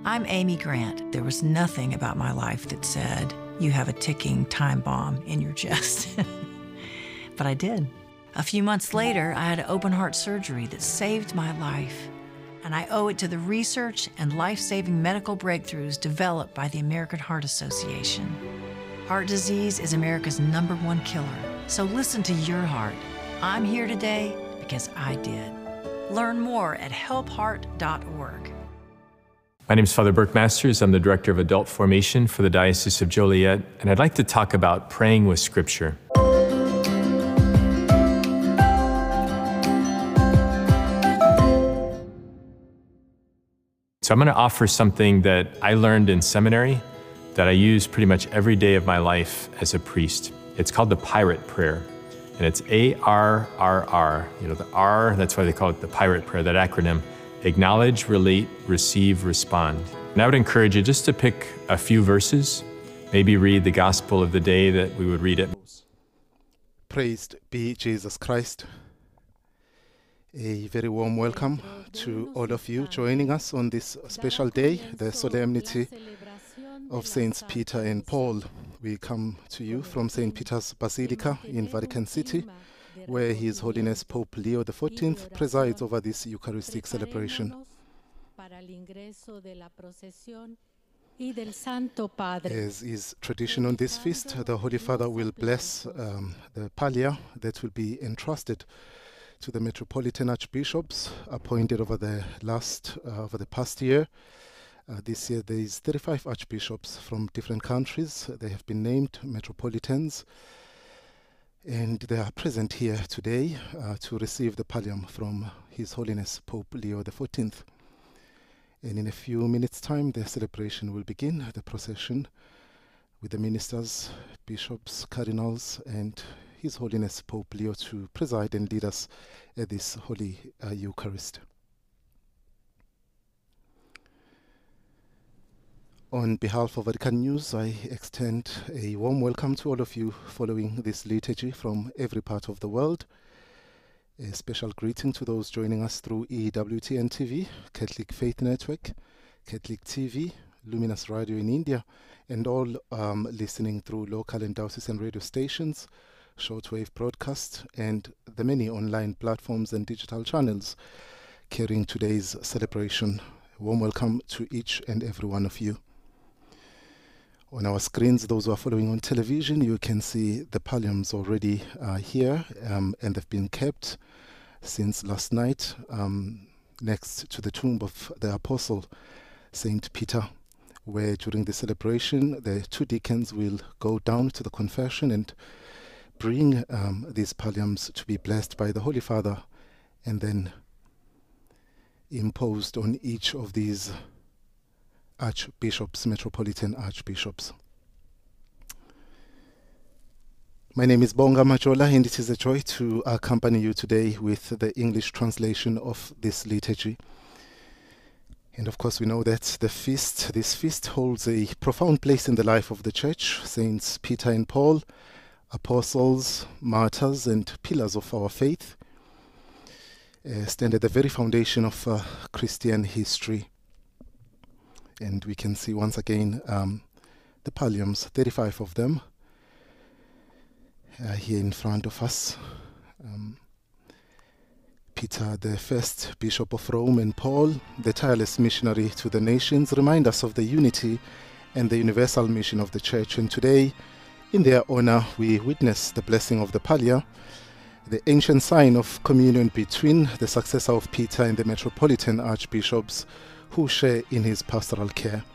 I'm Amy Grant. There was nothing about my life that said, you have a ticking time bomb in your chest. But I did. A few months later, I had open heart surgery that saved my life. And I owe it to the research and life-saving medical breakthroughs developed by the American Heart Association. Heart disease is America's #1 killer. So listen to your heart. I'm here today because I did. Learn more at helpheart.org. My name is Father Burke Masters. I'm the Director of Adult Formation for the Diocese of Joliet, and I'd like to talk about praying with Scripture. So I'm going to offer something that I learned in seminary that I use pretty much every day of my life as a priest. It's called the Pirate Prayer, and it's ARRR. You know, the R, that's why they call it the Pirate Prayer, that acronym. Acknowledge, relate, receive, respond. And I would encourage you just to pick a few verses, maybe read the Gospel of the day that we would read it. Praised be Jesus Christ. A very warm welcome to all of you joining us on this special day, the solemnity of Saints Peter and Paul. We come to you from St. Peter's Basilica in Vatican City, where His Holiness Pope Leo XIV presides over this Eucharistic celebration. As is tradition on this feast, the Holy Father will bless the pallia that will be entrusted to the Metropolitan Archbishops appointed over the past year. This year there is 35 archbishops from different countries. They have been named Metropolitans, and they are present here today to receive the pallium from His Holiness Pope Leo XIV. And in a few minutes' time, the celebration will begin, the procession, with the ministers, bishops, cardinals, and His Holiness Pope Leo to preside and lead us at this Holy Eucharist. On behalf of Vatican News, I extend a warm welcome to all of you following this liturgy from every part of the world. A special greeting to those joining us through EWTN TV, Catholic Faith Network, Catholic TV, Luminous Radio in India, and all listening through local and diocesan radio stations, shortwave broadcast, and the many online platforms and digital channels carrying today's celebration. A warm welcome to each and every one of you. On our screens, those who are following on television, you can see the palliums already here, and they've been kept since last night next to the tomb of the Apostle Saint Peter, where during the celebration the two deacons will go down to the confession and bring these palliums to be blessed by the Holy Father and then imposed on each of these archbishops, metropolitan archbishops. My name is Bonga Majola, and it is a joy to accompany you today with the English translation of this liturgy. And of course we know that this feast holds a profound place in the life of the Church. Saints Peter and Paul, apostles, martyrs, and pillars of our faith, stand at the very foundation of Christian history. And we can see once again the palliums, 35 of them, here in front of us. Peter, the first Bishop of Rome, and Paul, the tireless missionary to the nations, remind us of the unity and the universal mission of the Church. And today, in their honor, we witness the blessing of the pallia, the ancient sign of communion between the successor of Peter and the metropolitan archbishops who share in his pastoral care.